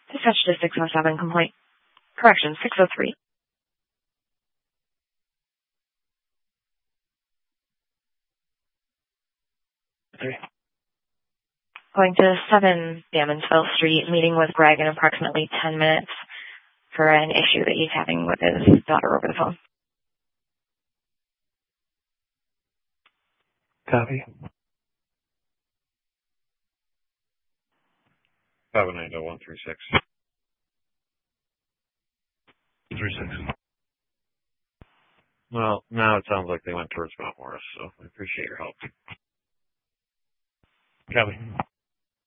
Dispatch to 607 complaint. Correction, 603. Going to 7 Damonsville Street, meeting with Greg in approximately 10 minutes for an issue that he's having with his daughter over the phone. Copy. 590-136. 36. Well, now it sounds like they went towards Mount Morris, so I appreciate your help. Copy.